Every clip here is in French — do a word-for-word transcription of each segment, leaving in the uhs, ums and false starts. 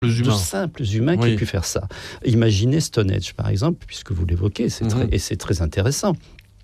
humains. de simples humains Oui. qui aient pu faire ça. Imaginez Stonehenge, par exemple, puisque vous l'évoquez, c'est Mhm. très, et c'est très intéressant.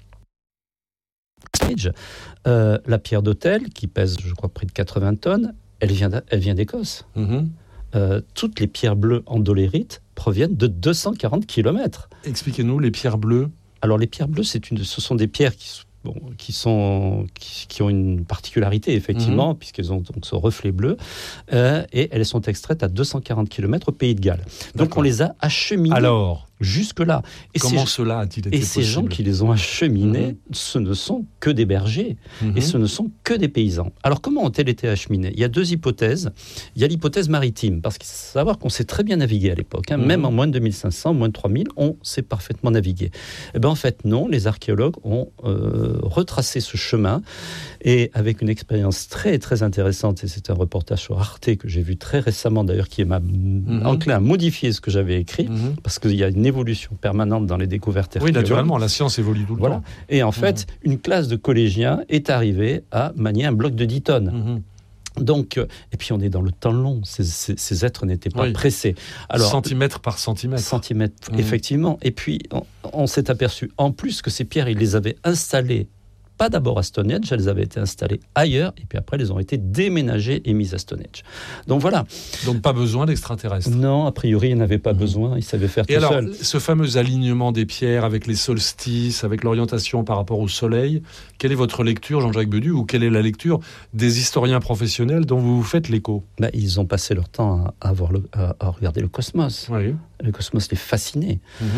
Stonehenge, euh, la pierre d'autel, qui pèse, je crois, près de quatre-vingts tonnes, elle vient, d'a- elle vient d'Écosse. Mhm. Euh, toutes les pierres bleues en dolérite proviennent de deux cent quarante kilomètres. Expliquez-nous les pierres bleues. Alors les pierres bleues, c'est une, ce sont des pierres qui, s- bon, qui, sont, qui, qui ont une particularité, effectivement, Mhm. puisqu'elles ont donc ce reflet bleu, euh, et elles sont extraites à deux cent quarante kilomètres au Pays de Galles. Donc D'accord. on les a acheminées Alors, jusque-là. Et comment ces, cela a-t-il été et ces possible gens qui les ont acheminés, Mhm. ce ne sont que des bergers, Mhm. et ce ne sont que des paysans. Alors comment ont-elles été acheminés ? Il y a deux hypothèses. Il y a l'hypothèse maritime, parce qu'il faut savoir qu'on sait très bien naviguer à l'époque. Hein. Mhm. Même en moins de deux mille cinq cents, moins de trois mille, on sait parfaitement naviguer. Eh ben, en fait, non. Les archéologues ont euh, retracé ce chemin, et avec une expérience très, très intéressante, et c'est un reportage sur Arte que j'ai vu très récemment, d'ailleurs, qui m'a Mhm. enclin à modifier ce que j'avais écrit, Mhm. parce qu'il y a une évolution permanente dans les découvertes Oui, archéologiques. naturellement, la science évolue tout le Voilà. temps. Et en fait, une classe de collégiens est arrivée à manier un bloc de dix tonnes. Mhm. Donc, euh, et puis on est dans le temps long. Ces, ces- ces êtres n'étaient pas Oui. pressés. Alors, centimètre par centimètre. centimètres, Mhm. effectivement. Et puis, on, on s'est aperçu, en plus, que ces pierres, ils les avaient installées, pas d'abord à Stonehenge, elles avaient été installées ailleurs, et puis après, elles ont été déménagées et mises à Stonehenge. Donc voilà. Donc pas besoin d'extraterrestres. Non, a priori, ils n'avaient pas Mhm. besoin, ils savaient faire Et tout alors, seuls. ce fameux alignement des pierres avec les solstices, avec l'orientation par rapport au soleil, quelle est votre lecture, Jean-Jacques Bedu, ou quelle est la lecture des historiens professionnels dont vous vous faites l'écho ? Ben, ils ont passé leur temps à, à, voir le- à- à regarder le cosmos. Oui. Le cosmos les fascinait. Mhm.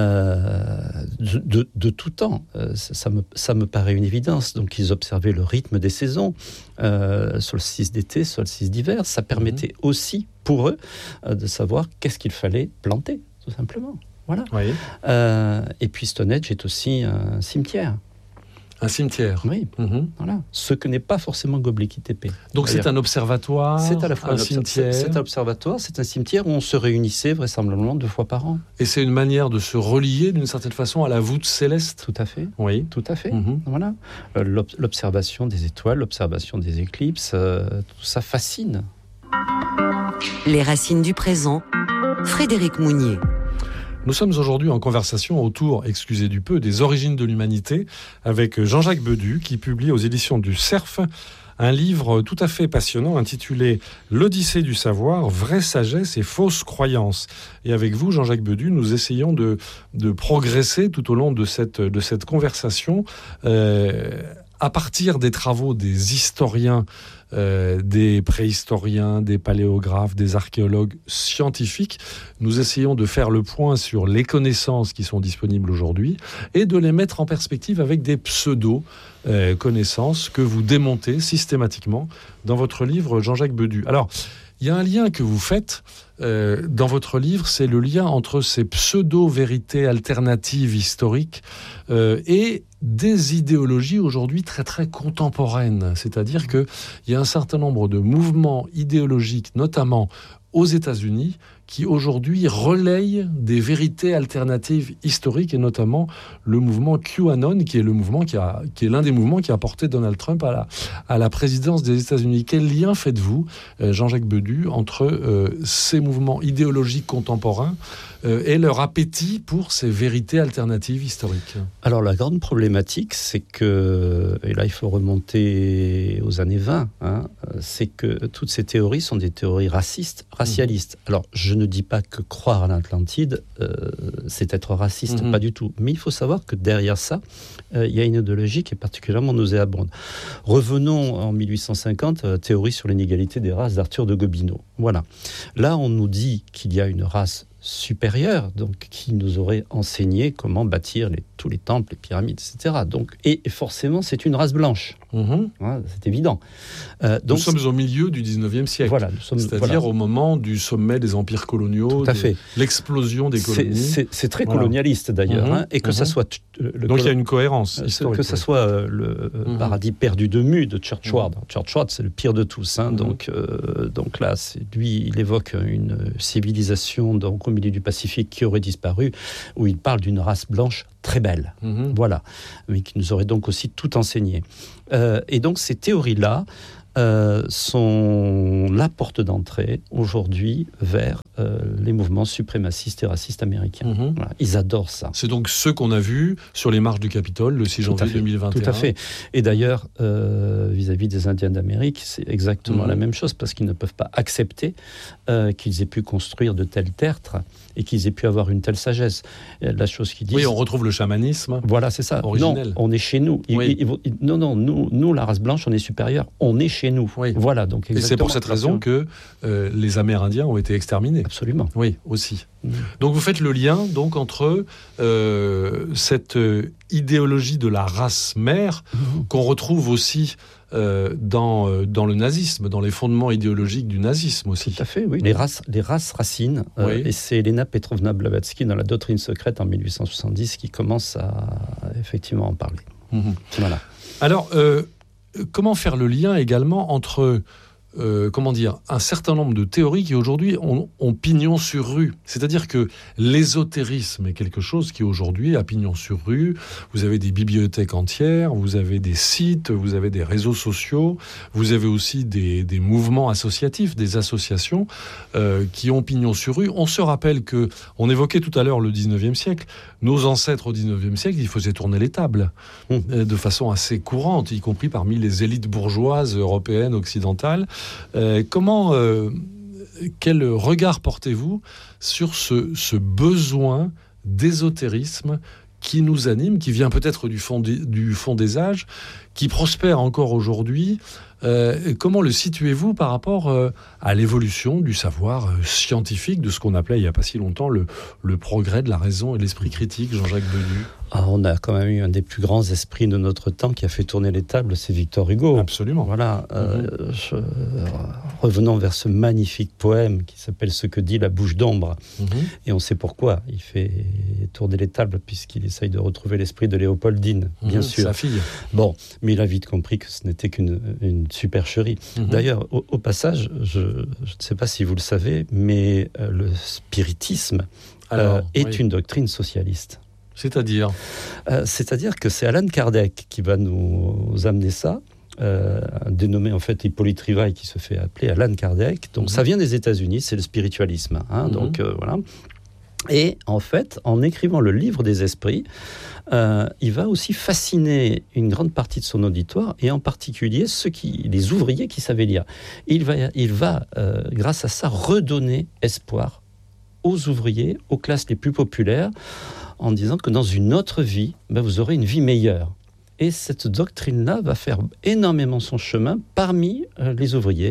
Euh, de, de- de tout temps. Euh, ça, ça me, ça me paraît une évidence. Donc, ils observaient le rythme des saisons, euh, solstice d'été, solstice d'hiver. Ça permettait aussi, pour eux, euh, de savoir qu'est-ce qu'il fallait planter, tout simplement. Voilà. Oui. Euh, et puis, Stonehenge est aussi un cimetière. Un cimetière. Oui, Mhm. voilà. Ce que n'est pas forcément Göbekli Tepe. Donc c'est D'ailleurs. un observatoire, C'est à la fois un un, obser- cimetière, c'est- c'est un observatoire, c'est un cimetière où on se réunissait vraisemblablement deux fois par an. et c'est une manière de se relier d'une certaine façon à la voûte céleste. Tout à fait. Oui. Tout à fait. Mhm. Voilà. Euh, l'ob- l'observation des étoiles, l'observation des éclipses, euh, tout ça fascine. Les racines du présent, Frédéric Mounier. Nous sommes aujourd'hui en conversation autour, excusez du peu, des origines de l'humanité avec Jean-Jacques Bedu qui publie aux éditions du Cerf un livre tout à fait passionnant intitulé « L'Odyssée du savoir, vraie sagesse et fausses croyances ». Et avec vous, Jean-Jacques Bedu, nous essayons de, de progresser tout au long de cette, de cette conversation euh, à partir des travaux des historiens, euh, des préhistoriens, des paléographes, des archéologues scientifiques. Nous essayons de faire le point sur les connaissances qui sont disponibles aujourd'hui et de les mettre en perspective avec des pseudo-connaissances que vous démontez systématiquement dans votre livre, Jean-Jacques Bedu. Alors, il y a un lien que vous faites euh, dans votre livre, c'est le lien entre ces pseudo-vérités alternatives historiques euh, et des idéologies aujourd'hui très très contemporaines. C'est-à-dire qu'il y a un certain nombre de mouvements idéologiques, notamment aux États-Unis, qui aujourd'hui relayent des vérités alternatives historiques, et notamment le mouvement QAnon, qui est le mouvement qui a, qui est l'un des mouvements qui a porté Donald Trump à la, à la présidence des États-Unis. Quel lien faites-vous, euh, Jean-Jacques Bedu, entre euh, ces mouvements idéologiques contemporains euh, et leur appétit pour ces vérités alternatives historiques ? Alors la grande problématique, c'est que, et là il faut remonter aux années vingt, hein, c'est que toutes ces théories sont des théories racistes, racialistes. Alors je ne dis pas que croire à l'Atlantide, euh, c'est être raciste, Mhm. pas du tout. Mais il faut savoir que derrière ça, euh, il y a une idéologie qui est particulièrement nauséabonde. Revenons en mille huit cent cinquante à la théorie sur l'inégalité des races d'Arthur de Gobineau. Voilà. Là, on nous dit qu'il y a une race supérieure, donc qui nous aurait enseigné comment bâtir les, tous les temples, les pyramides, et cetera. Donc, et, et forcément, c'est une race blanche. Mmh. Hein, c'est évident. Euh, donc, Nous sommes au milieu du dix-neuvième siècle. Voilà, nous sommes, C'est-à-dire voilà. au moment du sommet des empires coloniaux, Tout à de fait. l'explosion des C'est, colonies. c'est, c'est très Voilà. colonialiste d'ailleurs, Mhm, hein, et que mhm. ça soit euh, le Donc il y a colo- une cohérence euh, historique. que ça oui. soit euh, le euh, Mhm. paradis perdu de Mu de Churchward. Churchward, c'est le pire de tous. Hein, Mhm. donc, euh, donc là, c'est, lui, il évoque une civilisation donc, au milieu du Pacifique qui aurait disparu, où il parle d'une race blanche très belle. Mhm. Voilà, mais qui nous aurait donc aussi tout enseigné. Euh, et donc ces théories-là euh, sont la porte d'entrée aujourd'hui vers euh, les mouvements suprémacistes et racistes américains. Mmh. Voilà, ils adorent ça. C'est donc ceux qu'on a vus sur les marches du Capitole le six janvier deux mille vingt et un. Tout à fait. Et d'ailleurs, euh, vis-à-vis des Indiens d'Amérique, c'est exactement mmh. la même chose, parce qu'ils ne peuvent pas accepter euh, qu'ils aient pu construire de tels tertres et qu'ils aient pu avoir une telle sagesse. La chose qu'ils disent... Oui, on retrouve le chamanisme. Voilà, c'est ça. Originel. Non, on est chez nous. Oui. Ils, ils, non, non, nous, nous, la race blanche, on est supérieur. On est chez nous. Oui. Voilà, donc et c'est pour cette raison que euh, les Amérindiens ont été exterminés. Absolument. Oui, aussi. Mmh. Donc vous faites le lien donc entre euh, cette euh, idéologie de la race mère mmh. qu'on retrouve aussi euh, dans, euh, dans le nazisme, dans les fondements idéologiques du nazisme aussi. Tout à fait, oui. Les races, les races racines. Euh, oui. Et c'est Elena Petrovna Blavatsky dans La Doctrine secrète en dix-huit cent soixante-dix qui commence à effectivement en parler. Mmh. Voilà. Alors, euh, comment faire le lien également entre... Euh, comment dire, un certain nombre de théories qui aujourd'hui ont, ont pignon sur rue. C'est-à-dire que l'ésotérisme est quelque chose qui aujourd'hui a pignon sur rue. Vous avez des bibliothèques entières, vous avez des sites, vous avez des réseaux sociaux, vous avez aussi des, des mouvements associatifs, des associations euh, qui ont pignon sur rue. On se rappelle que, on évoquait tout à l'heure le dix-neuvième siècle, nos ancêtres au dix-neuvième siècle, ils faisaient tourner les tables mmh. de façon assez courante, y compris parmi les élites bourgeoises européennes, occidentales. Euh, comment, euh, quel regard portez-vous sur ce, ce besoin d'ésotérisme qui nous anime, qui vient peut-être du fond des, du fond des âges, qui prospère encore aujourd'hui? Euh, comment le situez-vous par rapport euh, à l'évolution du savoir euh, scientifique, de ce qu'on appelait il n'y a pas si longtemps le, le progrès de la raison et de l'esprit critique, Jean-Jacques Bedu? Ah, on a quand même eu un des plus grands esprits de notre temps qui a fait tourner les tables, c'est Victor Hugo. Absolument. Voilà. Euh, mmh. je, euh, revenons vers ce magnifique poème qui s'appelle « Ce que dit la bouche d'ombre mmh. ». Et on sait pourquoi il fait tourner les tables, puisqu'il essaye de retrouver l'esprit de Léopoldine, mmh. bien sûr. Sa fille. Bon, mais il a vite compris que ce n'était qu'une une supercherie. Mmh. D'ailleurs, au, au passage, je, je ne sais pas si vous le savez, mais euh, le spiritisme Alors, euh, est oui. une doctrine socialiste. C'est-à-dire euh, C'est-à-dire que c'est Allan Kardec qui va nous amener ça, euh, dénommé en fait Hippolyte Rivail, qui se fait appeler Allan Kardec. Donc mmh. ça vient des États-Unis, c'est le spiritualisme. Hein, mmh. Donc euh, voilà. Et en fait, en écrivant le livre des esprits, euh, il va aussi fasciner une grande partie de son auditoire, et en particulier ceux qui, les ouvriers qui savaient lire. Et il va, il va euh, grâce à ça, redonner espoir aux ouvriers, aux classes les plus populaires, en disant que dans une autre vie, ben, vous aurez une vie meilleure. Et cette doctrine-là va faire énormément son chemin parmi euh, les ouvriers.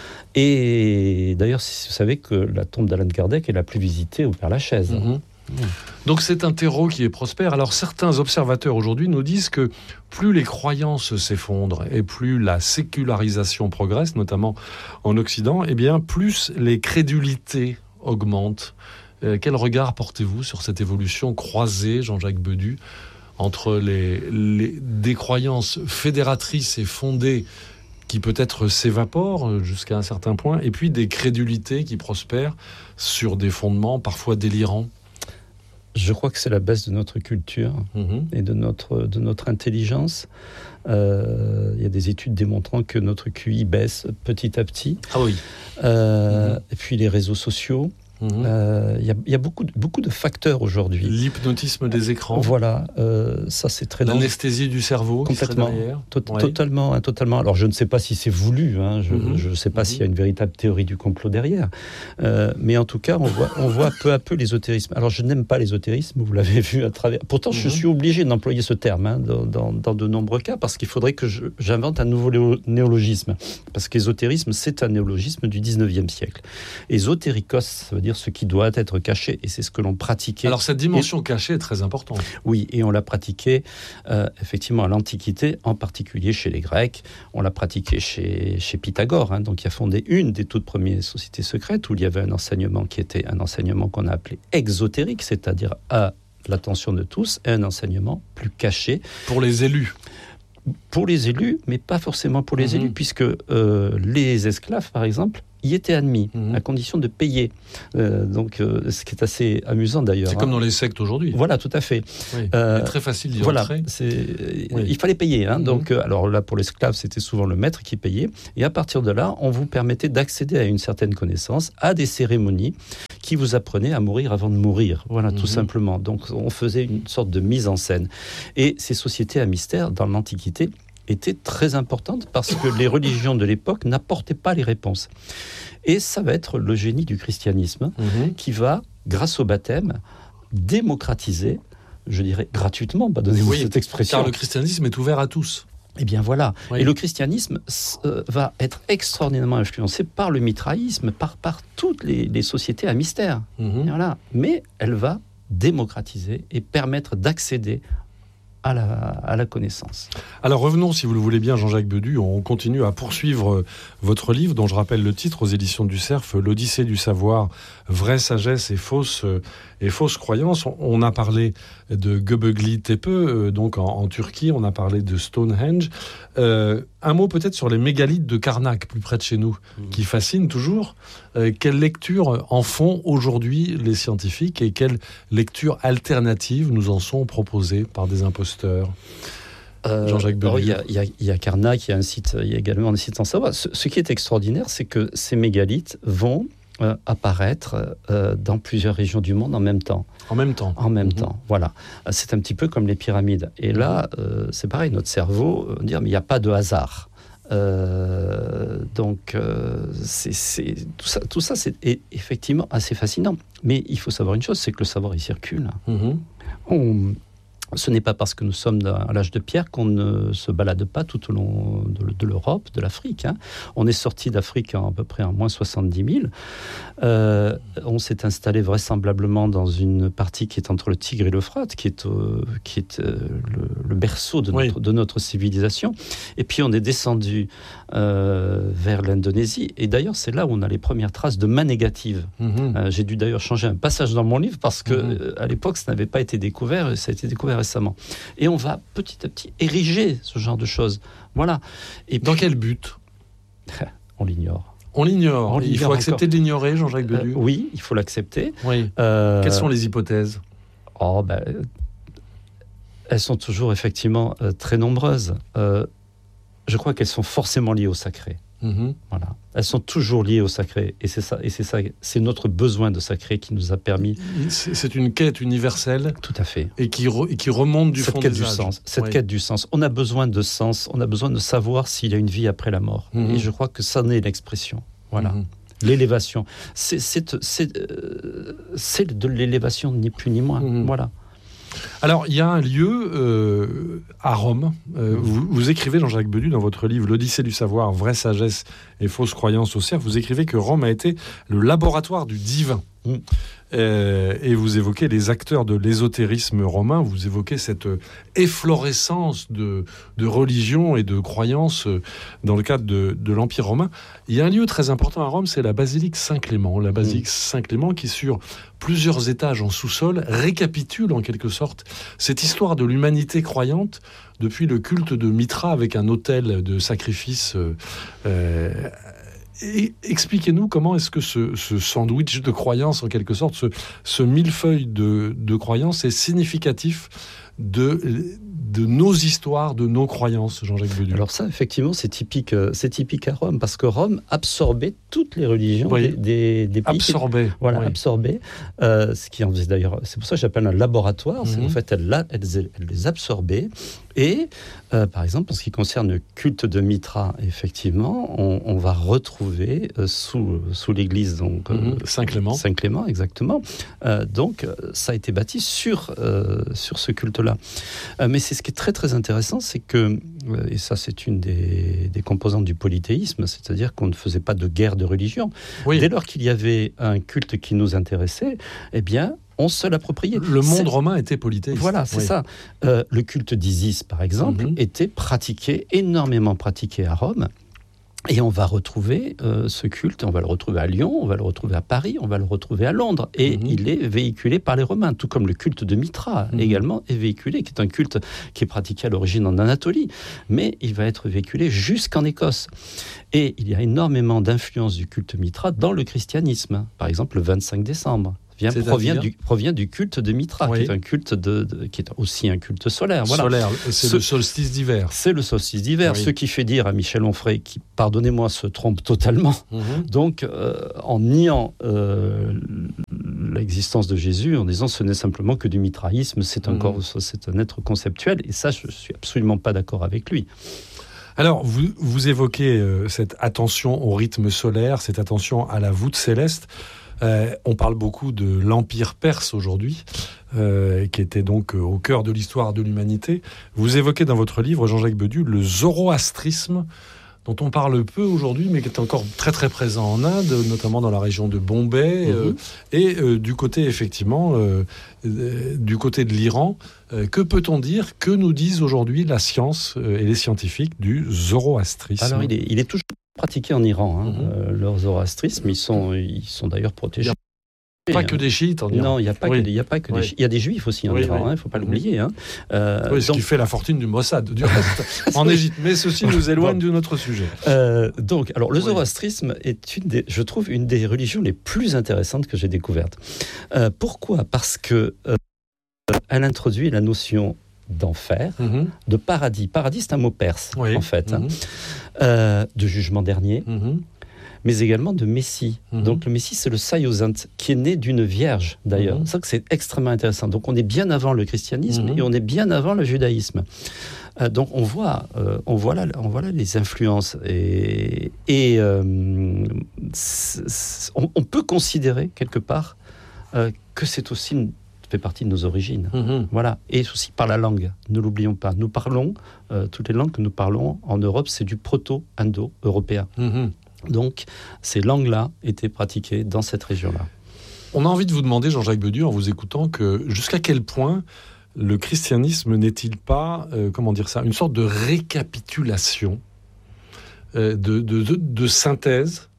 Et d'ailleurs, vous savez que la tombe d'Allan Kardec est la plus visitée au Père-Lachaise. Mmh. Mmh. Donc c'est un terreau qui est prospère. Alors certains observateurs aujourd'hui nous disent que plus les croyances s'effondrent et plus la sécularisation progresse, notamment en Occident, eh bien plus les crédulités augmentent. Euh, quel regard portez-vous sur cette évolution croisée, Jean-Jacques Bedu, entre les, les, des croyances fédératrices et fondées qui peut-être s'évaporent jusqu'à un certain point, et puis des crédulités qui prospèrent sur des fondements parfois délirants? Je crois que c'est la baisse de notre culture mmh. et de notre, de notre intelligence. Euh, il y a des études démontrant que notre Q I baisse petit à petit. Ah oui. Euh, mmh. Et puis les réseaux sociaux. Il mmh. euh, y, y a beaucoup de, beaucoup de facteurs aujourd'hui. L'hypnotisme des écrans. Voilà, euh, ça c'est très dangereux. L'anesthésie du cerveau. Complètement. To- oui. Totalement, hein, totalement. Alors je ne sais pas si c'est voulu, hein, je ne mmh. sais pas mmh. s'il y a une véritable théorie du complot derrière. Euh, mais en tout cas, on voit, on voit peu à peu l'ésotérisme. Alors je n'aime pas l'ésotérisme, vous l'avez vu à travers. Pourtant, mmh. je suis obligé d'employer ce terme hein, dans, dans, dans de nombreux cas, parce qu'il faudrait que je, j'invente un nouveau néologisme. Parce qu'ésotérisme, c'est un néologisme du dix-neuvième siècle. Ésotérikos, ça veut dire ce qui doit être caché, et c'est ce que l'on pratiquait. Alors cette dimension et... cachée est très importante. Oui, et on l'a pratiqué euh, effectivement à l'Antiquité, en particulier chez les Grecs. On l'a pratiqué chez, chez Pythagore, hein, donc qui a fondé une des toutes premières sociétés secrètes, où il y avait un enseignement qui était un enseignement qu'on a appelé exotérique, c'est-à-dire à l'attention de tous, et un enseignement plus caché. Pour les élus. Pour les élus, mais pas forcément pour les mmh. élus, puisque euh, les esclaves, par exemple, y étaient admis, mmh. à condition de payer. Euh, donc, euh, ce qui est assez amusant d'ailleurs. C'est hein. comme dans les sectes aujourd'hui. Voilà, tout à fait. Oui. Euh, c'est très facile d'y voilà, entrer. c'est, oui. Il fallait payer. Hein, mmh. Donc, euh, alors là, pour l'esclave, c'était souvent le maître qui payait. Et à partir de là, on vous permettait d'accéder à une certaine connaissance, à des cérémonies qui vous apprenaient à mourir avant de mourir. Voilà, mmh. tout simplement. Donc, on faisait une sorte de mise en scène. Et ces sociétés à mystère, dans l'Antiquité, étaient très importantes parce que les religions de l'époque n'apportaient pas les réponses. Et ça va être le génie du christianisme mmh. qui va, grâce au baptême, démocratiser, je dirais gratuitement, pardonnez-moi oui, cette expression. Car le christianisme est ouvert à tous. Eh bien voilà. Oui. Et le christianisme euh, va être extraordinairement influencé par le mitraïsme, par, par toutes les, les sociétés à mystère. Mmh. Voilà. Mais elle va démocratiser et permettre d'accéder À la, à la connaissance. Alors revenons, si vous le voulez bien, Jean-Jacques Bedu, on continue à poursuivre votre livre, dont je rappelle le titre aux éditions du Cerf, L'Odyssée du savoir, vraie sagesse et fausse, et fausse croyance. On a parlé de Göbekli Tepe, donc en, en Turquie, on a parlé de Stonehenge. Euh, un mot peut-être sur les mégalithes de Karnak, plus près de chez nous, mmh. qui fascinent toujours. Euh, quelle lecture en font aujourd'hui les scientifiques et quelles lectures alternatives nous en sont proposées par des imposteurs? Euh, Jean-Jacques Bedu. Il y a, il y a, il y a Karnak, il y a un site, il y a également un site en savoir. Ce, ce qui est extraordinaire, c'est que ces mégalithes vont euh, apparaître euh, dans plusieurs régions du monde en même temps. En même temps. En même mmh. temps, voilà. C'est un petit peu comme les pyramides. Et là, euh, c'est pareil, notre cerveau va dire, mais il n'y a pas de hasard. Euh, donc, euh, c'est, c'est, tout ça, tout ça c'est effectivement assez fascinant. Mais il faut savoir une chose, c'est que le savoir, il circule. Mmh. On... Ce n'est pas parce que nous sommes à l'âge de pierre qu'on ne se balade pas tout au long de, de l'Europe, de l'Afrique. Hein. On est sorti d'Afrique en, à peu près en moins soixante-dix mille. Euh, on s'est installé vraisemblablement dans une partie qui est entre le Tigre et l'Euphrate, qui est, euh, qui est euh, le, le berceau de notre, oui. de notre civilisation. Et puis on est descendu euh, vers l'Indonésie. Et d'ailleurs, c'est là où on a les premières traces de main négative. Mm-hmm. Euh, j'ai dû d'ailleurs changer un passage dans mon livre parce que mm-hmm. euh, à l'époque, ça n'avait pas été découvert. Ça a été découvert récemment. Et on va petit à petit ériger ce genre de choses. Voilà. Et dans puis, quel but? On l'ignore. On l'ignore. On il faut accepter encore. de l'ignorer, Jean-Jacques Bedu. Euh, oui, il faut l'accepter. Oui. Euh... Quelles sont les hypothèses? Oh, ben, elles sont toujours effectivement euh, très nombreuses. Euh, je crois qu'elles sont forcément liées au sacré. Mmh. Voilà. Elles sont toujours liées au sacré. Et c'est ça, et c'est ça, c'est notre besoin de sacré qui nous a permis. C'est, c'est une quête universelle. Tout à fait. Et qui, re, et qui remonte du cette fond quête des du âges. Sens, cette oui. quête du sens. On a besoin de sens. On a besoin de savoir s'il y a une vie après la mort. Mmh. Et je crois que ça en est l'expression. Voilà. Mmh. L'élévation. C'est, c'est, c'est, euh, c'est de l'élévation, ni plus ni moins. Mmh. Voilà. Alors, il y a un lieu euh, à Rome. Euh, mmh. vous, vous écrivez, Jean-Jacques Bedu, dans votre livre « L'Odyssée du savoir, vraie sagesse et fausse croyance au cerf », vous écrivez que Rome a été le laboratoire du divin. Mmh. Euh, et vous évoquez les acteurs de l'ésotérisme romain, vous évoquez cette efflorescence de, de religion et de croyances dans le cadre de, de l'Empire romain. Il y a un lieu très important à Rome, c'est la basilique Saint-Clément. La basilique mmh. Saint-Clément qui, sur plusieurs étages en sous-sol, récapitule en quelque sorte cette histoire de l'humanité croyante depuis le culte de Mitra avec un autel de sacrifice euh, euh, Et expliquez-nous comment est-ce que ce, ce sandwich de croyances, en quelque sorte, ce, ce millefeuille de, de croyances est significatif de, de nos histoires, de nos croyances, Jean-Jacques Bedu. Alors ça, effectivement, c'est typique, c'est typique à Rome, parce que Rome absorbait toutes les religions oui. des, des, des pays. Absorbait. Voilà, oui. absorbait. Euh, ce qui en faisait d'ailleurs, c'est pour ça que j'appelle un laboratoire. Mm-hmm. C'est, en fait, elle, elle, elle les absorbait. Et, euh, par exemple, en ce qui concerne le culte de Mitra, effectivement, on, on va retrouver euh, sous, sous l'église donc, mmh, euh, Saint-Clément. Saint-Clément, exactement. Euh, donc, ça a été bâti sur, euh, sur ce culte-là. Euh, mais c'est ce qui est très, très intéressant, c'est que, euh, et ça, c'est une des, des composantes du polythéisme, c'est-à-dire qu'on ne faisait pas de guerre de religion. Oui. Dès lors qu'il y avait un culte qui nous intéressait, eh bien, on se l'appropriait. Le monde c'est... romain était polythéiste. Voilà, c'est oui. ça. Euh, le culte d'Isis, par exemple, mm-hmm. était pratiqué, énormément pratiqué à Rome. Et on va retrouver euh, ce culte, on va le retrouver à Lyon, on va le retrouver à Paris, on va le retrouver à Londres. Et mmh. il est véhiculé par les Romains, tout comme le culte de Mitra mmh. également est véhiculé, qui est un culte qui est pratiqué à l'origine en Anatolie, mais il va être véhiculé jusqu'en Écosse. Et il y a énormément d'influence du culte Mitra dans le christianisme. Par exemple, le vingt-cinq décembre. Vient, provient, du, provient du culte de Mitra, oui. qui est un culte de, de, qui est aussi un culte solaire. Voilà. Solaire, c'est ce, le solstice d'hiver. C'est le solstice d'hiver, oui. ce qui fait dire à Michel Onfray, qui, pardonnez-moi, se trompe totalement. Mm-hmm. Donc, euh, en niant euh, l'existence de Jésus, en disant ce n'est simplement que du mitraïsme, c'est un, mm-hmm. corps, c'est un être conceptuel, et ça, je ne suis absolument pas d'accord avec lui. Alors, vous, vous évoquez euh, cette attention au rythme solaire, cette attention à la voûte céleste. Euh, on parle beaucoup de l'Empire perse aujourd'hui, euh, qui était donc euh, au cœur de l'histoire de l'humanité. Vous évoquez dans votre livre, Jean-Jacques Bedu, le zoroastrisme, dont on parle peu aujourd'hui, mais qui est encore très très présent en Inde, notamment dans la région de Bombay, mmh. euh, et euh, du côté, effectivement, euh, euh, du côté de l'Iran. Euh, que peut-on dire, que nous disent aujourd'hui la science euh, et les scientifiques du zoroastrisme ? Alors, il est, il est toujours pratiqués en Iran, hein. mm-hmm. euh, leur zoroastrisme, ils sont, ils sont d'ailleurs protégés. Il n'y a pas que des chiites en Iran. Non, il n'y a pas oui. que des, il y a pas que oui. des chiites. Il y a des juifs aussi en oui, Iran, il oui. ne faut pas l'oublier. Hein. Euh, oui, ce donc... qui fait la fortune du Mossad, du reste, en Égypte. Mais ceci nous éloigne bon. de notre sujet. Euh, donc, alors, le zoroastrisme oui. est, une des, je trouve, une des religions les plus intéressantes que j'ai découvertes. Euh, pourquoi ? Parce que euh, elle introduit la notion d'enfer, mm-hmm. de paradis. Paradis, c'est un mot perse, oui. en fait. Mm-hmm. Hein. Euh, de jugement dernier, mm-hmm. mais également de Messie. Mm-hmm. Donc le Messie, c'est le Saïosint, qui est né d'une vierge, d'ailleurs. Mm-hmm. C'est ça que c'est extrêmement intéressant. Donc on est bien avant le christianisme mm-hmm. et on est bien avant le judaïsme. Euh, donc on voit, euh, on, voit là, on voit là les influences. Et, et euh, c'est, c'est, on, on peut considérer, quelque part, euh, que c'est aussi une fait partie de nos origines. Mmh. Voilà. Et aussi par la langue, ne l'oublions pas. Nous parlons, euh, toutes les langues que nous parlons en Europe, c'est du proto-indo-européen. Mmh. Donc, ces langues-là étaient pratiquées dans cette région-là. On a envie de vous demander, Jean-Jacques Bedu, en vous écoutant, que jusqu'à quel point le christianisme n'est-il pas, euh, comment dire ça, une sorte de récapitulation, euh, de, de, de, de synthèse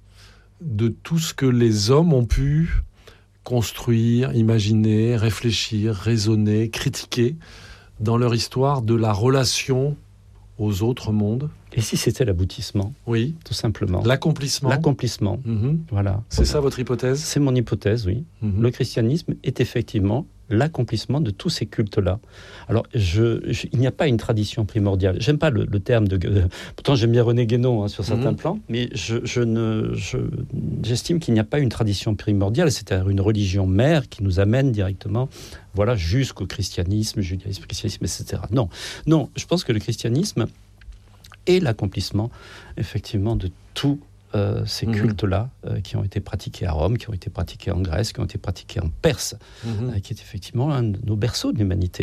de tout ce que les hommes ont pu construire, imaginer, réfléchir, raisonner, critiquer dans leur histoire de la relation aux autres mondes. Et si c'était l'aboutissement ? Oui. Tout simplement. L'accomplissement. L'accomplissement. Mmh. Voilà. C'est ça votre hypothèse ? C'est mon hypothèse, oui. Mmh. Le christianisme est effectivement l'accomplissement de tous ces cultes-là. Alors, je, je, il n'y a pas une tradition primordiale. J'aime pas le, le terme de... Euh, pourtant, j'aime bien René Guénon hein, sur certains mmh. plans, mais je, je ne, je, j'estime qu'il n'y a pas une tradition primordiale, c'est-à-dire une religion mère qui nous amène directement voilà, jusqu'au christianisme, judaïsme, christianisme, et cetera. Non, non, je pense que le christianisme est l'accomplissement, effectivement, de tout Euh, ces mmh. cultes-là euh, qui ont été pratiqués à Rome, qui ont été pratiqués en Grèce, qui ont été pratiqués en Perse, mmh. euh, qui est effectivement un de nos berceaux de l'humanité.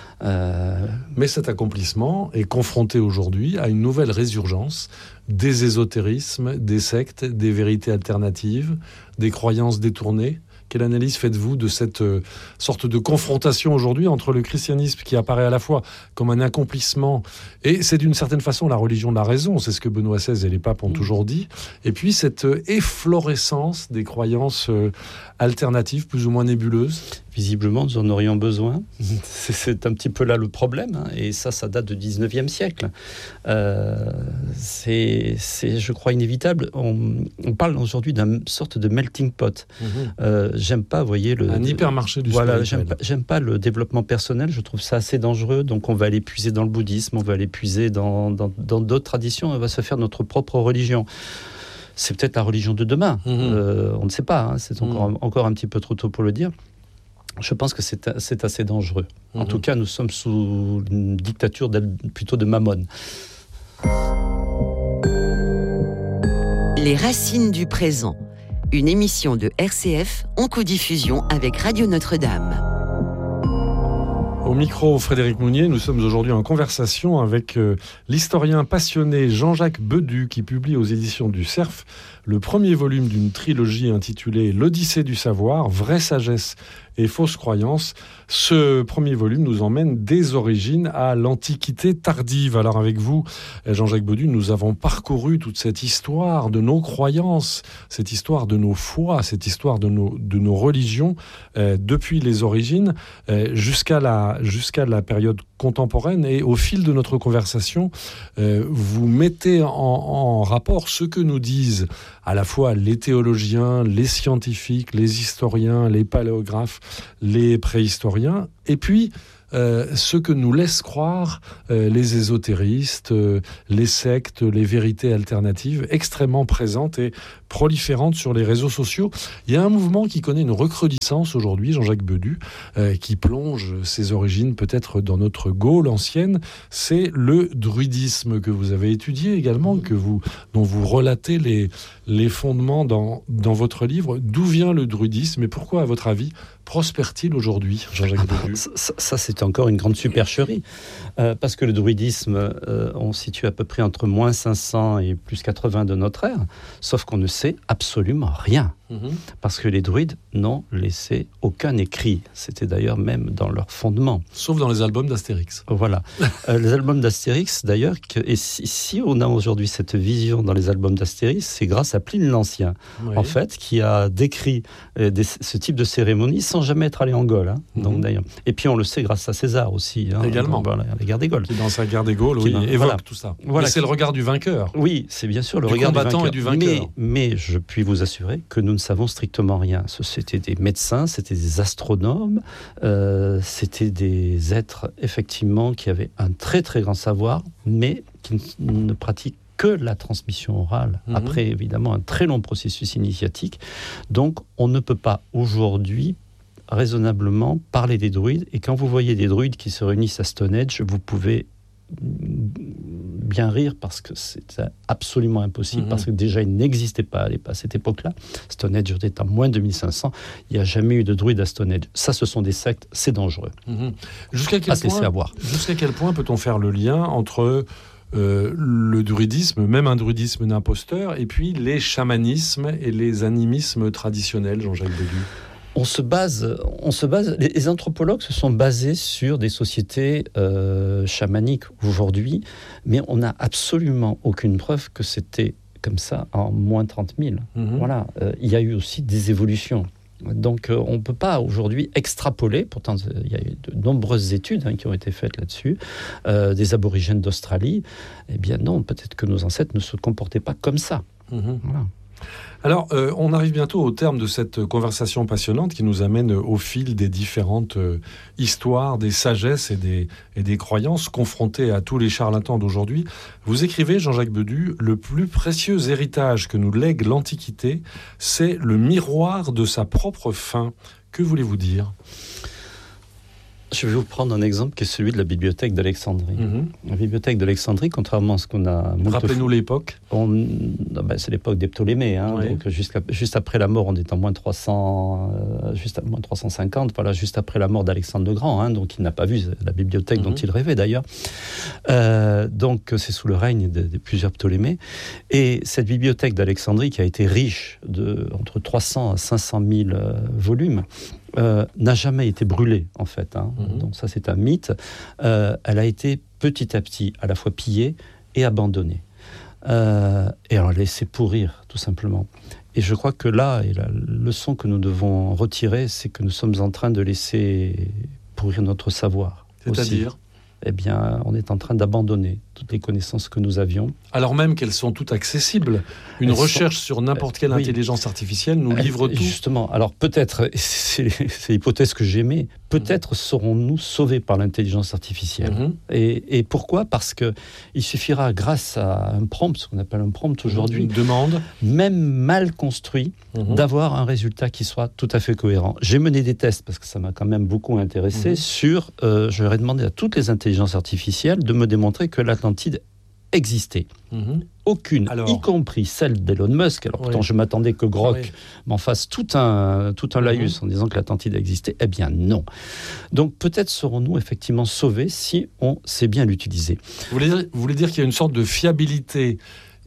Euh... Mais cet accomplissement est confronté aujourd'hui à une nouvelle résurgence des ésotérismes, des sectes, des vérités alternatives, des croyances détournées. Quelle analyse faites-vous de cette euh, sorte de confrontation aujourd'hui entre le christianisme qui apparaît à la fois comme un accomplissement, et c'est d'une certaine façon la religion de la raison, c'est ce que Benoît seize et les papes ont mmh. toujours dit, et puis cette euh, efflorescence des croyances euh, alternatives plus ou moins nébuleuses ? Visiblement, nous en aurions besoin. C'est, c'est un petit peu là le problème, hein. Et ça, ça date du dix-neuvième siècle. Euh, c'est, c'est, je crois, inévitable. On, on parle aujourd'hui d'une sorte de melting pot. Mmh. Euh, j'aime pas, vous voyez... Le, un hypermarché du voilà, j'aime pas, j'aime pas le développement personnel, je trouve ça assez dangereux. Donc on va aller puiser dans le bouddhisme, on va aller puiser dans, dans, dans d'autres traditions, on va se faire notre propre religion. C'est peut-être la religion de demain. Mmh. Euh, on ne sait pas, hein. C'est encore, mmh. encore un petit peu trop tôt pour le dire. Je pense que c'est, c'est assez dangereux. Mmh. En tout cas, nous sommes sous une dictature plutôt de Mammon. Les racines du présent. Une émission de R C F en codiffusion avec Radio Notre-Dame. Au micro, Frédéric Mounier, nous sommes aujourd'hui en conversation avec euh, l'historien passionné Jean-Jacques Bedu, qui publie aux éditions du Cerf le premier volume d'une trilogie intitulée « L'Odyssée du savoir, vraie sagesse et fausses croyances. Ce premier volume nous emmène des origines à l'Antiquité tardive. Alors avec vous, Jean-Jacques Beaudu, nous avons parcouru toute cette histoire de nos croyances, cette histoire de nos foi, cette histoire de nos, de nos religions, euh, depuis les origines euh, jusqu'à la, jusqu'à la période contemporaine. Et au fil de notre conversation, euh, vous mettez en, en rapport ce que nous disent à la fois les théologiens, les scientifiques, les historiens, les paléographes, les préhistoriens, et puis Euh, ce que nous laissent croire euh, les ésotéristes, euh, les sectes, les vérités alternatives extrêmement présentes et proliférantes sur les réseaux sociaux. Il y a un mouvement qui connaît une recrudescence aujourd'hui, Jean-Jacques Beaudu, euh, qui plonge ses origines peut-être dans notre Gaule ancienne. C'est le druidisme que vous avez étudié également, que vous, dont vous relatez les, les fondements dans, dans votre livre. D'où vient le druidisme et pourquoi, à votre avis, prospère-t-il aujourd'hui, Jean-Jacques ah, Beaudu? ça, ça, c'est encore une grande supercherie. Euh, parce que le druidisme, euh, on situe à peu près entre moins cinq cents et plus quatre-vingts de notre ère, sauf qu'on ne sait absolument rien. Mmh. Parce que les druides n'ont laissé aucun écrit. C'était d'ailleurs même dans leur fondement. Sauf dans les albums d'Astérix. Voilà. euh, les albums d'Astérix, d'ailleurs, que, et si, si on a aujourd'hui cette vision dans les albums d'Astérix, c'est grâce à Pline l'Ancien, oui. en fait, qui a décrit euh, des, ce type de cérémonie sans jamais être allé en Gaule. Hein, mmh. donc, d'ailleurs. Et puis on le sait grâce à César aussi. Hein, également. Dans, voilà, la guerre des Gaules. Qui, dans sa guerre des Gaules, oui, évoque voilà. tout ça. Voilà, mais c'est qui... le regard du vainqueur. Oui, c'est bien sûr le du regard du vainqueur. Et du vainqueur. Mais, mais je puis vous assurer que nous ne savons strictement rien. C'était des médecins, c'était des astronomes, euh, c'était des êtres effectivement qui avaient un très très grand savoir, mais qui ne pratiquent que la transmission orale. Mmh. Après, évidemment, un très long processus initiatique. Donc, on ne peut pas aujourd'hui raisonnablement parler des druides. Et quand vous voyez des druides qui se réunissent à Stonehenge, vous pouvez bien rire parce que c'est absolument impossible, mmh. parce que déjà il n'existait pas à cette époque-là. Stonehenge était en moins de mille cinq cents, il n'y a jamais eu de druide à Stonehenge. Ça, ce sont des sectes, c'est dangereux. Mmh. Jusqu'à quel, point, jusqu'à quel point peut-on faire le lien entre euh, le druidisme, même un druidisme d'imposteur, et puis les chamanismes et les animismes traditionnels, Jean-Jacques Beaudu? On se base, on se base. Les anthropologues se sont basés sur des sociétés euh, chamaniques aujourd'hui, mais on n'a absolument aucune preuve que c'était comme ça en moins trente mille. Mmh. Voilà, euh, il y a eu aussi des évolutions. Donc euh, on ne peut pas aujourd'hui extrapoler, pourtant il y a eu de nombreuses études hein, qui ont été faites là-dessus, euh, des aborigènes d'Australie. Eh bien non, peut-être que nos ancêtres ne se comportaient pas comme ça. Mmh. Voilà. Alors, euh, on arrive bientôt au terme de cette conversation passionnante qui nous amène au fil des différentes euh, histoires, des sagesses et des, et des croyances confrontées à tous les charlatans d'aujourd'hui. Vous écrivez, Jean-Jacques Beaudu, « Le plus précieux héritage que nous lègue l'Antiquité, c'est le miroir de sa propre fin. » Que voulez-vous dire ? Je vais vous prendre un exemple qui est celui de la bibliothèque d'Alexandrie. Mmh. La bibliothèque d'Alexandrie, contrairement à ce qu'on a... Rappelez-nous l'époque. On, ben c'est l'époque des Ptolémées. Hein, oui. Donc juste, juste après la mort, on est en moins trois cents, euh, juste à moins trois cent cinquante, voilà, juste après la mort d'Alexandre le Grand. Hein, donc il n'a pas vu la bibliothèque mmh. dont il rêvait d'ailleurs. Euh, donc c'est sous le règne de, de plusieurs Ptolémées. Et cette bibliothèque d'Alexandrie, qui a été riche de entre trois cents à cinq cent mille euh, volumes, Euh, n'a jamais été brûlée, en fait. Hein. Mmh. Donc ça, c'est un mythe. Euh, elle a été petit à petit à la fois pillée et abandonnée. Euh, et alors laissée pourrir, tout simplement. Et je crois que là, et la leçon que nous devons retirer, c'est que nous sommes en train de laisser pourrir notre savoir. C'est-à-dire aussi. Eh bien, on est en train d'abandonner toutes les connaissances que nous avions. Alors même qu'elles sont toutes accessibles. Une Elles recherche sont... sur n'importe quelle euh, intelligence oui. artificielle nous livre tout. Justement, alors peut-être, c'est, c'est l'hypothèse que j'aimais, peut-être mmh. serons-nous sauvés par l'intelligence artificielle. Mmh. Et, et pourquoi ? Parce qu'il suffira, grâce à un prompt, ce qu'on appelle un prompt aujourd'hui, une demande, même mal construit, mmh. d'avoir un résultat qui soit tout à fait cohérent. J'ai mené des tests, parce que ça m'a quand même beaucoup intéressé, mmh. sur, euh, je leur ai demandé à toutes les intelligences artificielles de me démontrer que l'Atlantide existait. Mmh. Aucune, alors, y compris celle d'Elon Musk. Alors pourtant, oui. je m'attendais que Grok oui. m'en fasse tout un, tout un laïus mmh. en disant que l'Atlantide existait. Eh bien, non. Donc peut-être serons-nous effectivement sauvés si on sait bien l'utiliser. Vous voulez dire, vous voulez dire qu'il y a une sorte de fiabilité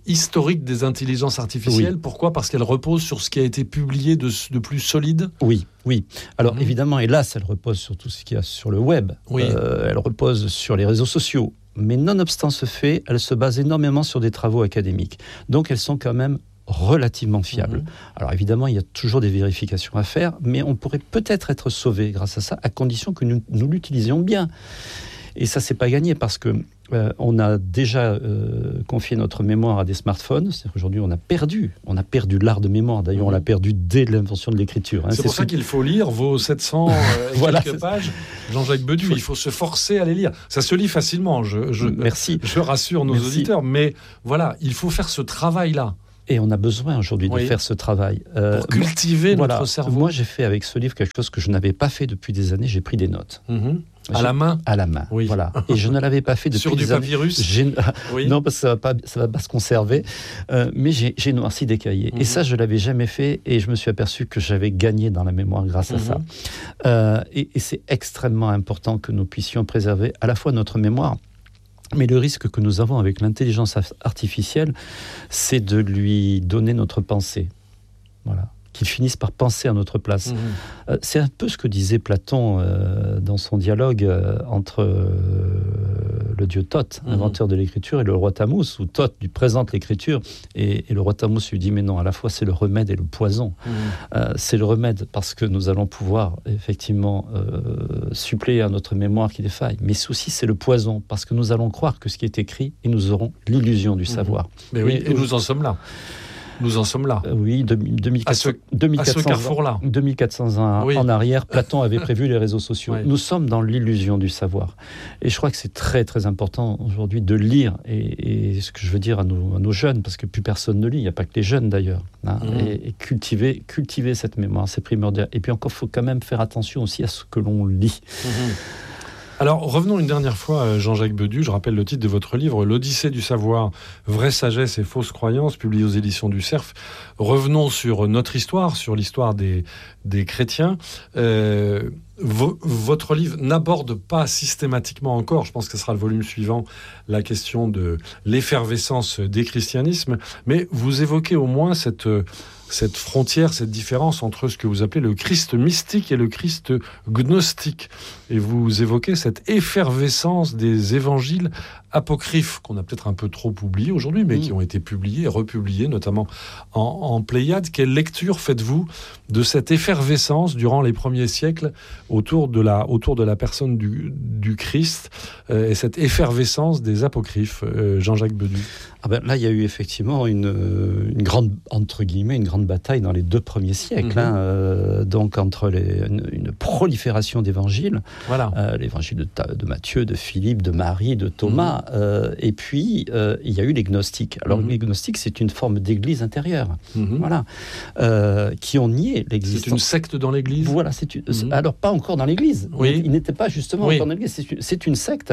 historique des intelligences artificielles. Oui. Pourquoi ? Parce qu'elle repose sur ce qui a été publié de, de plus solide ? Oui, oui. Alors mmh. évidemment, hélas, elle repose sur tout ce qu'il y a sur le web. Oui. Euh, elle repose sur les réseaux sociaux. Mais nonobstant ce fait, elle se base énormément sur des travaux académiques. Donc elles sont quand même relativement fiables. Mmh. Alors évidemment, il y a toujours des vérifications à faire, mais on pourrait peut-être être sauvé grâce à ça, à condition que nous, nous l'utilisions bien. Et ça, c'est pas gagné parce que euh, on a déjà euh, confié notre mémoire à des smartphones. C'est-à-dire qu'aujourd'hui, on a perdu, on a perdu l'art de mémoire. D'ailleurs, mmh. on l'a perdu dès l'invention de l'écriture. Hein. C'est, c'est pour ça qu'il faut lire vos sept cents euh, et voilà, quelques pages, Jean-Jacques Bedu. Il faut se forcer à les lire. Ça se lit facilement. Je, je, Merci. Je rassure nos Merci. auditeurs, mais voilà, il faut faire ce travail-là. Et on a besoin aujourd'hui oui. de faire ce travail. Euh, Pour cultiver voilà. notre cerveau. Moi, j'ai fait avec ce livre quelque chose que je n'avais pas fait depuis des années. J'ai pris des notes. Mmh. À la main ? À la main, oui. Voilà. Et je ne l'avais pas fait depuis Sur des années. Sur du papyrus ? J'ai... Oui. Non, parce que ça ne va, va pas se conserver. Euh, mais j'ai, j'ai noirci des cahiers. Mmh. Et ça, je ne l'avais jamais fait. Et je me suis aperçu que j'avais gagné dans la mémoire grâce mmh. à ça. Euh, et, et c'est extrêmement important que nous puissions préserver à la fois notre mémoire. Mais le risque que nous avons avec l'intelligence artificielle, c'est de lui donner notre pensée. Voilà. Qu'il finisse par penser à notre place. Mmh. Euh, c'est un peu ce que disait Platon euh, dans son dialogue euh, entre euh, le dieu Thoth, mmh. inventeur de l'écriture, et le roi Thammuz, où Thoth lui présente l'écriture, et, et le roi Thammuz lui dit « Mais non, à la fois c'est le remède et le poison. Mmh. Euh, c'est le remède parce que nous allons pouvoir effectivement euh, suppléer à notre mémoire qui défaille, mais aussi c'est le poison parce que nous allons croire que ce qui est écrit, et nous aurons l'illusion du mmh. savoir. » Mais oui, et, et nous en sommes là. Nous en sommes là. Euh, oui, deux mille quatre cents, à ce, deux mille quatre cents, à ce carrefour-là. deux mille quatre cents ans oui. en arrière, Platon avait prévu les réseaux sociaux. Oui. Nous sommes dans l'illusion du savoir. Et je crois que c'est très, très important aujourd'hui de lire. Et, et ce que je veux dire à nos, à nos jeunes, parce que plus personne ne lit, il n'y a pas que les jeunes d'ailleurs. Hein, mmh. et, et cultiver, cultiver cette mémoire, c'est primordial. Et puis encore, il faut quand même faire attention aussi à ce que l'on lit. Mmh. Alors, revenons une dernière fois, Jean-Jacques Bedu. Je rappelle le titre de votre livre, L'Odyssée du savoir, vraie sagesse et fausses croyances, publié aux éditions du Cerf. Revenons sur notre histoire, sur l'histoire des, des chrétiens. Euh, vo- votre livre n'aborde pas systématiquement encore, je pense que ce sera le volume suivant, la question de l'effervescence des christianismes, mais vous évoquez au moins cette... cette frontière, cette différence entre ce que vous appelez le Christ mystique et le Christ gnostique. Et vous évoquez cette effervescence des évangiles apocryphes, qu'on a peut-être un peu trop oubliés aujourd'hui, mais mmh. qui ont été publiés et republiés, notamment en, en Pléiade. Quelle lecture faites-vous de cette effervescence durant les premiers siècles autour de la, autour de la personne du, du Christ euh, et cette effervescence des apocryphes, euh, Jean-Jacques Bedu? Ah ben là, il y a eu effectivement une, une grande, entre guillemets, une grande bataille dans les deux premiers siècles. Mmh. Hein, euh, donc, entre les, une, une prolifération d'évangiles, voilà. euh, l'évangile de, de Matthieu, de Philippe, de Marie, de Thomas, mmh. euh, et puis euh, il y a eu les gnostiques. Alors, mmh. les gnostiques, c'est une forme d'église intérieure, mmh. voilà, euh, qui ont nié l'existence. C'est une secte dans l'église. Voilà, c'est une, mmh. alors pas encore dans l'église. Oui. Ils n'étaient pas justement oui. encore dans l'église. C'est, c'est une secte.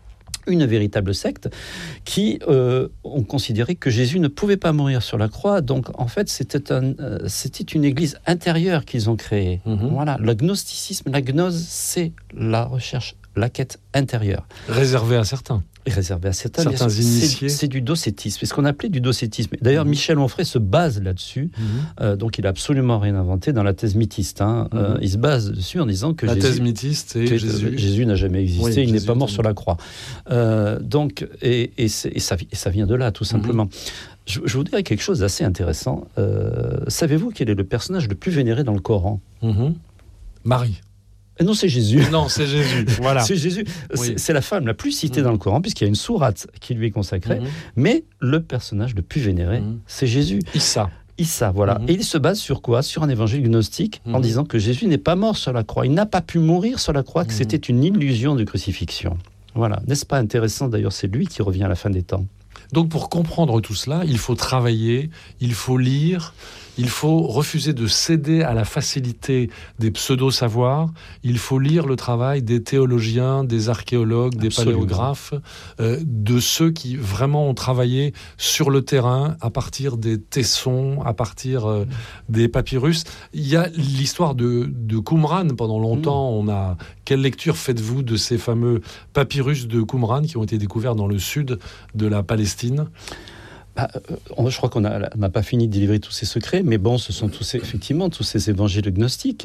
Une véritable secte qui euh, ont considéré que Jésus ne pouvait pas mourir sur la croix. Donc, en fait, c'était, un, euh, c'était une église intérieure qu'ils ont créée. Mm-hmm. Voilà, le gnosticisme, la gnose, c'est la recherche, la quête intérieure. Réservée à certains. Réservé à certains, certains initiés. C'est, c'est du docétisme, c'est ce qu'on appelait du docétisme. D'ailleurs, mmh. Michel Onfray se base là-dessus, mmh. euh, donc il n'a absolument rien inventé dans la thèse mythiste. Hein. Mmh. Euh, il se base dessus en disant que la Jésus, thèse mythiste, c'est Jésus. Jésus n'a jamais existé, oui, il Jésus n'est pas mort sur la croix. Euh, donc, et, et, c'est, et, ça, et ça vient de là, tout simplement. Mmh. Je, je vous dirais quelque chose d'assez intéressant. Euh, savez-vous quel est le personnage le plus vénéré dans le Coran? mmh. Marie. Non, c'est Jésus. Non, c'est Jésus. Voilà. C'est Jésus. Oui. C'est, c'est la femme la plus citée mmh. dans le Coran, puisqu'il y a une sourate qui lui est consacrée. Mmh. Mais le personnage le plus vénéré, mmh. c'est Jésus. Issa. Issa, voilà. Mmh. Et il se base sur quoi? Sur un évangile gnostique, mmh. en disant que Jésus n'est pas mort sur la croix. Il n'a pas pu mourir sur la croix, que mmh. c'était une illusion de crucifixion. Voilà. N'est-ce pas intéressant? D'ailleurs, c'est lui qui revient à la fin des temps. Donc, pour comprendre tout cela, il faut travailler, il faut lire, il faut refuser de céder à la facilité des pseudo-savoirs, il faut lire le travail des théologiens, des archéologues, des Absolument. paléographes, euh, de ceux qui vraiment ont travaillé sur le terrain à partir des tessons, à partir euh, des papyrus. Il y a l'histoire de, de Qumran. Pendant longtemps, mmh. on a... Quelle lecture faites-vous de ces fameux papyrus de Qumran qui ont été découverts dans le sud de la Palestine ? Ah, euh, je crois qu'on n'a pas fini de délivrer tous ces secrets, mais bon, ce sont tous ces, effectivement tous ces évangiles gnostiques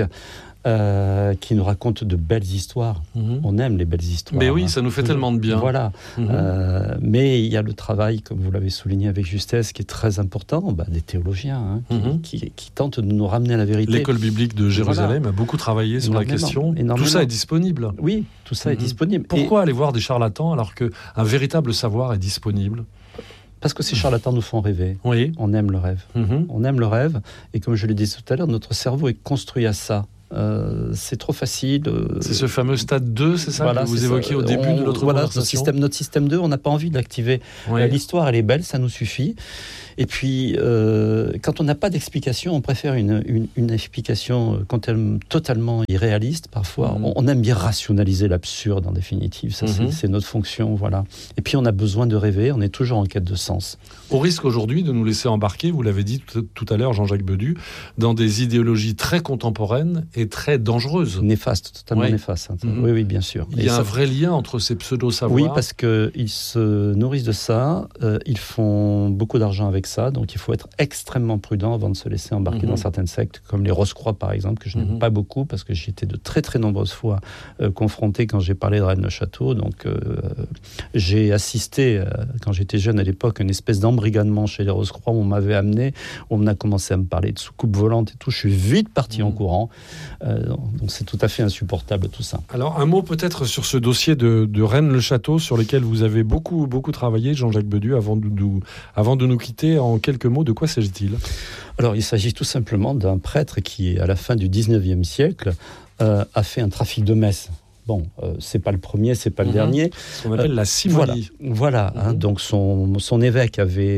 euh, qui nous racontent de belles histoires. Mm-hmm. On aime les belles histoires. Mais oui, ça nous fait mmh. tellement de bien. Voilà. Mm-hmm. Euh, mais il y a le travail, comme vous l'avez souligné avec justesse, qui est très important, bah, des théologiens hein, qui, mm-hmm. qui, qui tentent de nous ramener à la vérité. L'école biblique de Jérusalem voilà. a beaucoup travaillé sur énormément, la question. Énormément. Tout ça est disponible. Oui, tout ça mm-hmm. est disponible. Pourquoi Et... aller voir des charlatans alors qu'un véritable savoir est disponible ? Parce que ces charlatans nous font rêver. Oui. On aime le rêve. Mm-hmm. On aime le rêve. Et comme je l'ai dit tout à l'heure, notre cerveau est construit à ça. Euh, c'est trop facile. Euh... C'est ce fameux stade deux, c'est ça voilà, que vous évoquiez ça. Au début on, de notre voilà, conversation. Notre système, notre système deux, on n'a pas envie de l'activer. Oui. Euh, l'histoire, elle est belle, ça nous suffit. Et puis, euh, quand on n'a pas d'explication, on préfère une, une, une explication quand elle, totalement irréaliste. Parfois, mmh. on, on aime bien rationaliser l'absurde, en définitive. Ça, mmh. c'est, c'est notre fonction, voilà. Et puis, on a besoin de rêver. On est toujours en quête de sens. Au risque aujourd'hui de nous laisser embarquer, vous l'avez dit tout, tout à l'heure, Jean-Jacques Bedu, dans des idéologies très contemporaines et très dangereuses. Néfastes, totalement oui. néfastes. Mmh. Oui, oui, bien sûr. Il y a et un ça... vrai lien entre ces pseudo-savoirs. Oui, parce qu'ils se nourrissent de ça. Euh, ils font beaucoup d'argent avec ça, donc il faut être extrêmement prudent avant de se laisser embarquer mmh. dans certaines sectes, comme les Rose-Croix par exemple, que je n'aime mmh. pas beaucoup, parce que j'y étais de très très nombreuses fois euh, confronté quand j'ai parlé de Rennes-le-Château. Donc euh, j'ai assisté, euh, quand j'étais jeune à l'époque, à une espèce d'embrigadement chez les Rose-Croix où on m'avait amené, où on a commencé à me parler de soucoupe volante et tout. Je suis vite parti mmh. en courant. Euh, donc c'est tout à fait insupportable tout ça. Alors un mot peut-être sur ce dossier de, de Rennes-le-Château, sur lequel vous avez beaucoup, beaucoup travaillé, Jean-Jacques Bedu, avant de, de, avant de nous quitter. En quelques mots, de quoi s'agit-il ? Alors, il s'agit tout simplement d'un prêtre qui, à la fin du dix-neuvième siècle, euh, a fait un trafic de messes. Bon, euh, c'est pas le premier, c'est pas mmh. le dernier. Ce qu'on appelle euh, la simonie. Voilà, voilà mmh. hein, donc son, son évêque avait,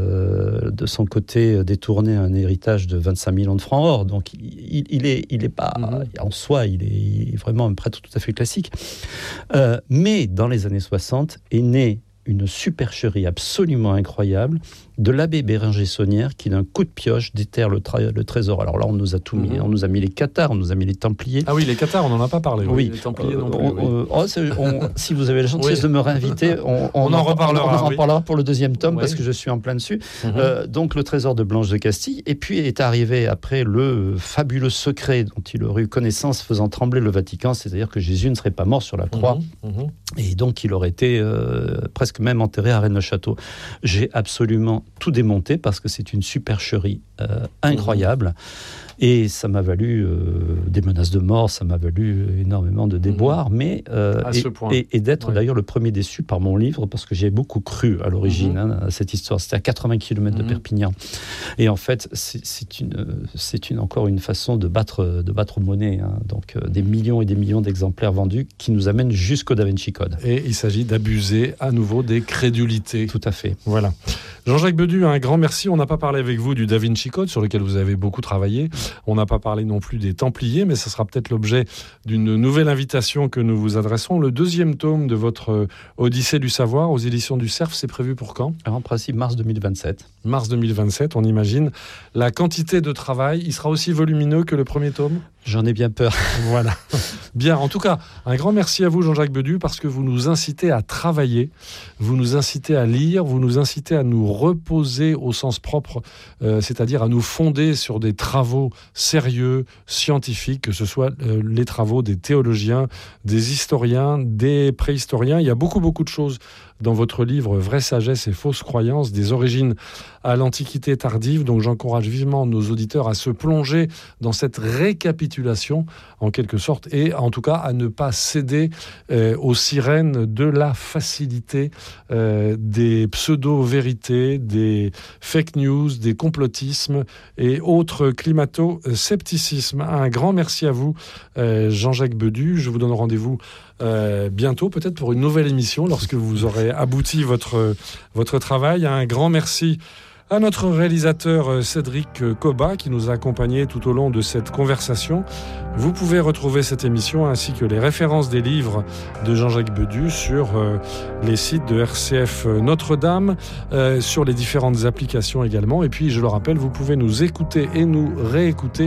euh, de son côté, détourné un héritage de vingt-cinq millions de francs or. Donc, il, il, est, il est pas, mmh. en soi, il est, il est vraiment un prêtre tout à fait classique. Euh, mais, dans les années soixante, est né une supercherie absolument incroyable de l'abbé Bérenger Saunière qui, d'un coup de pioche, déterre le, tra- le trésor. Alors là, on nous a tout mis. Mmh. On nous a mis les cathares, on nous a mis les templiers. Ah oui, les cathares, on n'en a pas parlé. Oui, oui. Les templiers non plus. On, oui. euh, oh, on, si vous avez la gentillesse oui. de me réinviter, on, on, on en reparlera. On en oui. reparlera pour le deuxième tome oui. parce que je suis en plein dessus. Mmh. Euh, donc, le trésor de Blanche de Castille. Et puis est arrivé après le fabuleux secret dont il aurait eu connaissance faisant trembler le Vatican, c'est-à-dire que Jésus ne serait pas mort sur la croix. Mmh. Mmh. Et donc, il aurait été euh, presque même enterré à Rennes-le-Château. J'ai absolument tout démonté parce que c'est une supercherie euh, incroyable. Mmh. Et ça m'a valu euh, des menaces de mort, ça m'a valu énormément de déboires, mmh. mais euh, à et, ce point. Et, et d'être ouais. d'ailleurs le premier déçu par mon livre, parce que j'ai beaucoup cru à l'origine mmh. hein, à cette histoire. C'était à quatre-vingts kilomètres mmh. de Perpignan. Et en fait, c'est, c'est, une, c'est une, encore une façon de battre, de battre monnaie. Hein. Donc euh, des millions et des millions d'exemplaires vendus qui nous amènent jusqu'au Da Vinci Code. Et il s'agit d'abuser à nouveau des crédulités. Tout à fait. Voilà. Jean-Jacques Bedu, un grand merci. On n'a pas parlé avec vous du Da Vinci Code, sur lequel vous avez beaucoup travaillé. On n'a pas parlé non plus des Templiers, mais ce sera peut-être l'objet d'une nouvelle invitation que nous vous adresserons. Le deuxième tome de votre Odyssée du savoir aux éditions du Cerf, c'est prévu pour quand ? En principe, mars deux mille vingt-sept. Mars deux mille vingt-sept, on imagine la quantité de travail. Il sera aussi volumineux que le premier tome ? J'en ai bien peur. Voilà. Bien, en tout cas, un grand merci à vous, Jean-Jacques Bedu, parce que vous nous incitez à travailler, vous nous incitez à lire, vous nous incitez à nous reposer au sens propre, euh, c'est-à-dire à nous fonder sur des travaux sérieux, scientifiques, que ce soit euh, les travaux des théologiens, des historiens, des préhistoriens. Il y a beaucoup, beaucoup de choses dans votre livre « Vraie sagesse et fausse croyance, des origines à l'Antiquité tardive ». Donc j'encourage vivement nos auditeurs à se plonger dans cette récapitulation, en quelque sorte, et en tout cas à ne pas céder euh, aux sirènes de la facilité, euh, des pseudo-vérités, des fake news, des complotismes et autres climato-scepticismes. Un grand merci à vous, euh, Jean-Jacques Bedu. Je vous donne rendez-vous Euh, bientôt, peut-être pour une nouvelle émission, lorsque vous aurez abouti votre, votre travail. Un grand merci à notre réalisateur Cédric Coba qui nous a accompagnés tout au long de cette conversation. Vous pouvez retrouver cette émission ainsi que les références des livres de Jean-Jacques Bedu sur euh, les sites de R C F Notre-Dame, euh, sur les différentes applications également. Et puis, je le rappelle, vous pouvez nous écouter et nous réécouter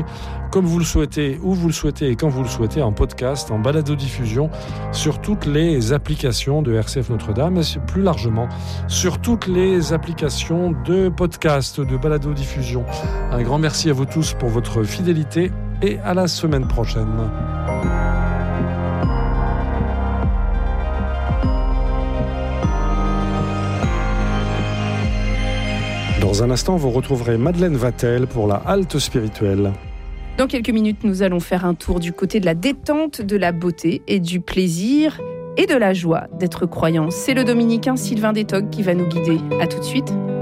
comme vous le souhaitez, où vous le souhaitez et quand vous le souhaitez, en podcast, en balado-diffusion, sur toutes les applications de R C F Notre-Dame et plus largement sur toutes les applications de podcast, de balado-diffusion. Un grand merci à vous tous pour votre fidélité et à la semaine prochaine. Dans un instant, vous retrouverez Madeleine Vatel pour la halte spirituelle. Dans quelques minutes, nous allons faire un tour du côté de la détente, de la beauté et du plaisir et de la joie d'être croyant. C'est le dominicain Sylvain Détogue qui va nous guider. À tout de suite.